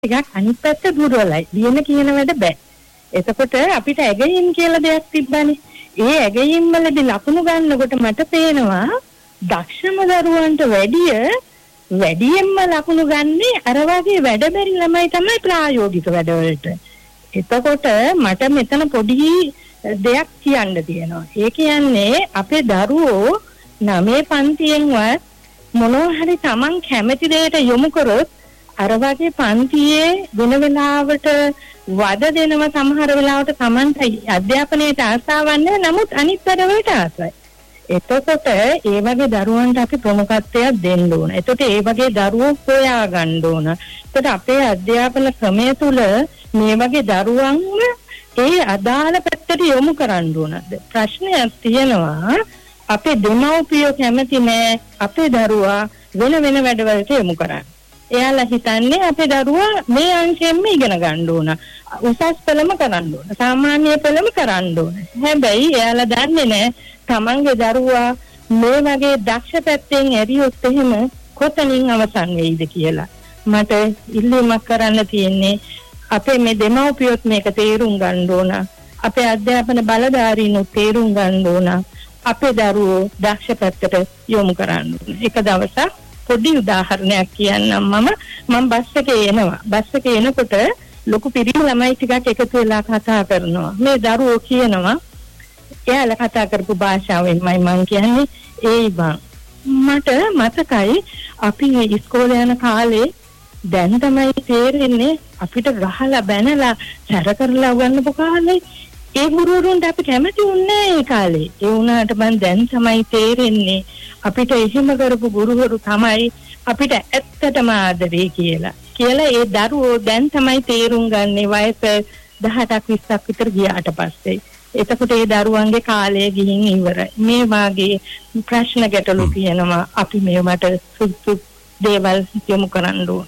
ටිකක් අනිත් පැත්ත දුර්වලයි. ලියන කියන වැඩ බෑ. එතකොට අපිට ඇගයීම් කියලා දෙයක් තිබ්බනේ. ඒ ඇගයීම් වලදී ලකුණු ගන්නකොට මට පේනවා දක්ෂම දරුවන්ට වැඩියෙන්ම ලකුණු ගන්නේ අර වගේ වැඩ බැරි ළමයි තමයි ප්‍රායෝගික වැඩවලට. එතකොට මට මෙතන පොඩි දෙයක් කියන්න තියෙනවා. ඒ කියන්නේ අපේ දරුවෝ 9 පන්තියෙන්වත් මොනවා හරි Taman කැමති දෙයට යොමු කරොත් අර වගේ පන්තියේ වෙන වෙලාවට වද දෙනව සමහර වෙලාවට Tamanට අධ්‍යාපනයට ආසාවක් නැහැ. නමුත් අනිත් වැඩවලට ආසයි. එතකොට ඒ වගේ දරුවන්ට අපි ප්‍රමුඛත්වයක් දෙන්න ඕන. එතකොට ඒ වගේ දරුවෝ හොයා ගන්න ඕන. එතකොට අපේ අධ්‍යාපන ක්‍රමය තුල මේ වගේ දරුවන්ව ඒ අදාළ පැත්තට යොමු කරන්න ඕනද? ප්‍රශ්නයක් තියෙනවා. අපේ දෙමව්පියෝ කැමති නෑ අපේ දරුවා වෙන වැඩවලට යොමු කරන්න. එයාලා හිතන්නේ අපේ දරුවා මේ අංශයෙන්ම ඉගෙන ගන්න ඕන. උසස් පෙළම කරන්න ඕන. සාමාන්‍ය පෙළම කරන්න ඕන. හැබැයි එයාලා දන්නේ නෑ තමන්ගේ දරුවා මේ වගේ දක්ෂ පැත්තෙන් ඇරියොත් එහෙම කොතනින් අවසන් වෙයිද කියලා. මට ඉල්ලීමක් කරන්න තියෙන්නේ අපේ මේ දෙමව්පියොත් මේක තේරුම් ගන්න ඕන. අපේ අධ්‍යාපන බලධාරීනුත් තේරුම් ගන්න ඕන. අපේ දරුවෝ දක්ෂ පැත්තට යොමු කරන්න ඕන. එක දවසක් පොඩි උදාහරණයක් කියන්නම්. මම බස් එකේ එනවා. බස් එකේ එනකොට ලොකු පිරිමි ළමයි ටිකක් එකතු වෙලා කතා කරනවා. මේ දරුවෝ කියනවා එයාලා කතා කරපු භාෂාවෙන්මයි මම කියන්නේ ඒයි බං. මට මතකයි අපි ඉස්කෝලේ යන කාලේ දැන් තමයි තේරෙන්නේ අපිට ගහලා බැනලා සැර කරලා උගන්වපු කාලේ ඒ ගුරුවරුන්ට අපි කැමති වුණේ ඒ කාලේ. ඒ වුණාට මම දැන් තමයි තේරෙන්නේ අපිට එහෙම කරපු ගුරුවරු තමයි අපිට ඇත්තටම ආදරේ කියලා. ඒ දරුවෝ දැන් තමයි තේරුම් ගන්නේ වයස 18ක් 20ක් විතර ගියාට පස්සේ. එතකොට ඒ දරුවන්ගේ කාලය ගිහින් ඉවරයි. මේ වාගේ ප්‍රශ්න ගැටලු කියනවා අපි මේවට සුසු දේවල් යොමු කරන්න ඕන.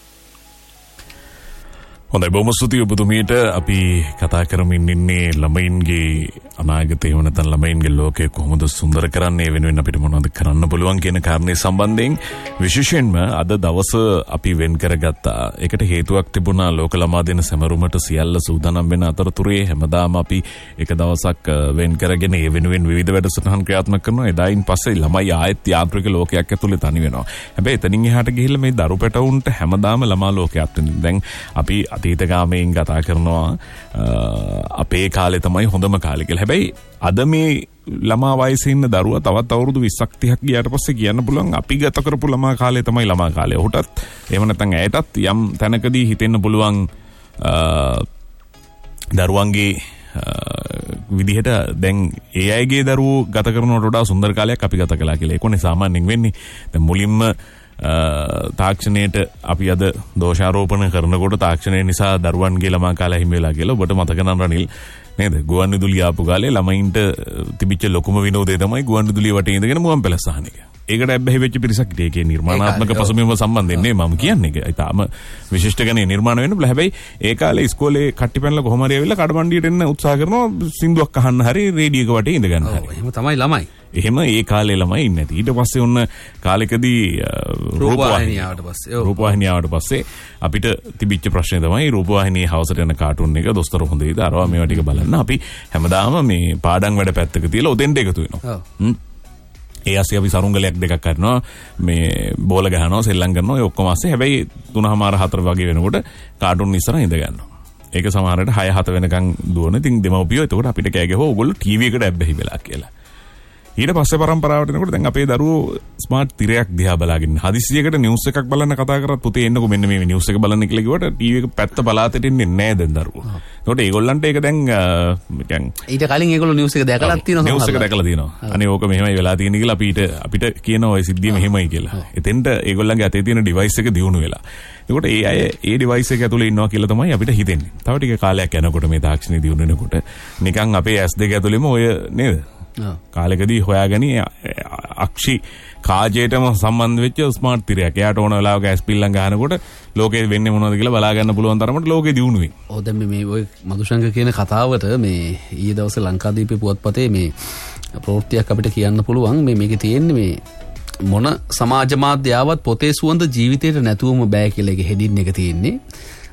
හොඳයි බොහොම ස්තුතියි ඔබතුමියට. අපි කතා කරමින් ඉන්නේ ළමයින්ගේ අනාගතය එහෙම නැත්නම් ළමයින්ගේ ලෝකය කොහොමද සුන්දර කරන්නේ වෙනුවෙන් අපිට මොනවද කරන්න පුළුවන් කියන කාරණේ සම්බන්ධයෙන් විශේෂයෙන්ම අද දවස අපි වෙන් කරගත්තා. ඒකට හේතුවක් තිබුණා ලෝක ළමා දින සැමරුමට සියල්ල සූදානම් වෙන අතරතුරේ හැමදාම අපි එක දවසක් වෙන් කරගෙන ඒ වෙනුවෙන් විවිධ වැඩසටහන් ක්‍රියාත්මක කරනවා. එදායින් පස්සේ ළමයි ආයෙත් යාන්ත්‍රික ලෝකයක් ඇතුලේ තනි වෙනවා. හැබැයි එතනින් එහාට ගිහිල්ලා මේ දරු පැටවුන්ට හැමදාම ළමා ලෝකයක් තියෙනවා. දැන් අපි අතීතගාමීන් කතා කරනවා අපේ කාලේ තමයි හොඳම කාලේ කියලා. හැබැයි අද මේ ළමා වයසේ ඉන්න දරුවා තවත් අවුරුදු 20ක් 30ක් ගියාට පස්සේ කියන්න පුළුවන් අපි ගත කරපු ළමා කාලේ තමයි ළමා කාලේ. ඔහුටත් එහෙම නැත්නම් ඇයටත් යම් තැනකදී හිතෙන්න පුළුවන් දරුවන්ගේ විදිහට දැන් ඒ අයගේ දරුවෝ ගත කරනවට වඩා සුන්දර කාලයක් අපි ගත කළා කියලා. ඒකනේ සාමාන්‍යයෙන් වෙන්නේ. දැන් මුලින්ම තාක්ෂණයට අපි අද දෝෂාරෝපණ කරනකොට තාක්ෂණය නිසා දරුවන්ගේ ළමා කාලය හිමි වෙලා කියලා. ඔබට මතක නම් රනිල් නේද? ගුවන්විදුලිය ආපු කාලේ ළමයින්ට තිබිච්ච ලොකුම විනෝදය තමයි ගුවන්විදුලිය වටේ ඉඳගෙන මුවන් පැලස් අහන එක. ඒකට ඇබ්බැහි වෙච්ච පිරිසක් ඒකේ නිර්මාණාත්මක පසුබිම සම්බන්ධයෙන් නේ මම කියන්නේ. ඒක ඊටාම විශිෂ්ට ගණේ නිර්මාණ වෙන්න බෑ. හැබැයි ඒ කාලේ ඉස්කෝලේ කට්ටි පැනලා කොහොම හරි ඇවිල්ලා කඩමණ්ඩියට එන්න උත්සාහ කරනවා සින්දුවක් අහන්න හරි රේඩියෝ එක වටේ ඉඳ ගන්න හරි. එහෙම තමයි ළමයි. එහෙම ඒ කාලේ ළමයි ඉන්නේ නැති. ඊට පස්සේ ඔන්න කාලෙකදී රූපවාහිනියාවට පස්සේ අපිට තිබිච්ච ප්‍රශ්නේ තමයි රූපවාහිනියේ හවසට යන කාටුන් එක දොස්තර හොඳේද අරවා මේවා ටික බලන්න අපි හැමදාම මේ පාඩම් වැඩ පැත්තක තියලා ඔතෙන්ට එකතු වෙනවා. ඒ ASCII අපි සරුංගලයක් දෙකක් කරනවා මේ බෝල ගහනවා සෙල්ලම් කරනවා ඒ ඔක්කොම ASCII. හැබැයි 3:00 වගේ වෙනකොට කාටුන් ඉස්සරහ ඉඳ ගන්නවා. ඒක සමහරවිට 6-7 වෙනකන් දුවන. ඉතින් දෙමව්පියෝ එතකොට අපිට කෑ ගැහුවා ඕගොල්ලෝ ටීවී එකට ඇබ්බැහි වෙලා කියලා. ඊට පස්සේ පරම්පරාවට එනකොට දැන් අපේ දරුවෝ ස්මාර්ට් තිරයක් දිහා බලාගෙන හදිස්සියකට නිවුස් එකක් බලන්න කතා කරත් පුතේ එන්නකෝ මෙන්න මේ නිවුස් එක බලන්න කියලා කිව්වට ටීවී එක පැත්ත බලාතට එන්නේ නැහැ දැන් දරුවෝ. ඒකට ඒගොල්ලන්ට ඒක දැන් නිකන් ඊට කලින් ඒගොල්ලෝ නිවුස් එක දැකලා තියෙනවා. නිවුස් එක දැකලා තියෙනවා. අනේ ඕක මෙහෙමයි වෙලා තියෙන්නේ කියලා අපිට කියනවා ඔය සිද්ධිය මෙහෙමයි කියලා. එතෙන්ට ඒගොල්ලන්ගේ අතේ තියෙන ඩිවයිස් එක දියුණු වෙලා. ඒකට ඒ අය ඒ ඩිවයිස් එක ඇතුලේ ඉන්නවා කියලා තමයි අපිට හිතෙන්නේ. තව ටික කාලයක් යනකොට මේ තාක්ෂණය දියුණු වෙනකොට නිකන් අපේ S2 ඇතුලේම ඔය නේද? කාලෙකදී හොයාගනි අක්ෂි කාජයටම සම්බන්ධ වෙච්ච ස්මාර්ට් තිරයක්. එයාට ඕන වෙලාවක ඇස් පිල්ලම් ගහනකොට ලෝකේ වෙන්නේ මොනවද කියලා බලා ගන්න පුළුවන් තරමට ලෝකේ දියුණු වෙයි. ඔව් දැන් මේ ඔය මදුශංක කියන කතාවට මේ ඊයේ දවසේ ලංකාදීපේ පුවත්පතේ මේ ප්‍රවෘත්තියක් අපිට කියන්න පුළුවන්. මේකේ තියෙන්නේ මොන සමාජ මාධ්‍යාවත් පොතේ සුවඳ ජීවිතේට නැතුවම බෑ කියලා එක හෙඩින් එක තියෙන්නේ.